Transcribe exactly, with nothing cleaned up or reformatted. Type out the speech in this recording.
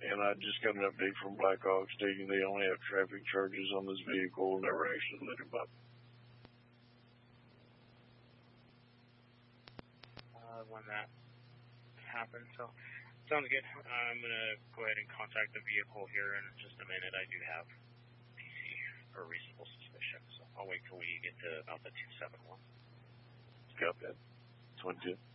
and I just got an update from Blackhawk stating they only have traffic charges on this vehicle and never actually lit him up. Uh, when that happens, so sounds good. I'm gonna go ahead and contact the vehicle here in just a minute. I do have P C for reasonable suspicion, so I'll wait till we get to about the two seven one. Got that. twenty-two.